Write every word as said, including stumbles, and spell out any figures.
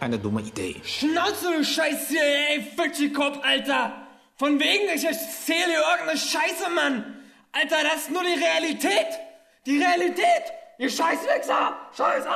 keine dumme Idee. Schnauze, du Scheiße, ey, Fischkopf, Alter! Von wegen, ich erzähle dir irgendeine Scheiße, Mann! Alter, das ist nur die Realität! Die Realität! Ihr Scheißwichser! Scheiß